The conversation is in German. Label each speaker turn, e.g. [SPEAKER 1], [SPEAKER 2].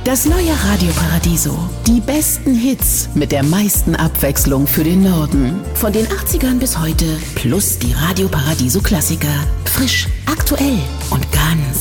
[SPEAKER 1] Das neue Radio Paradiso. Die besten Hits mit der meisten Abwechslung für den Norden. Von den 80ern bis heute. Plus die Radio Paradiso Klassiker. Frisch, aktuell und ganz